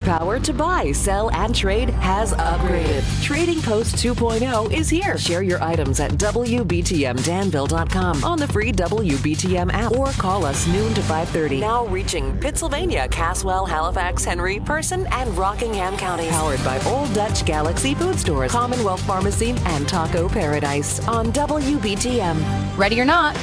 power to buy, sell, and trade has upgraded. Trading Post 2.0 is here. Share your items at WBTMDanville.com on the free WBTM app or call us noon to 5:30. Now reaching Pittsylvania, Caswell, Halifax, Henry, Person, and Rockingham counties. Powered by Old Dutch Galaxy Food Stores, Commonwealth Pharmacy, and Taco Paradise on WBTM. Ready or not,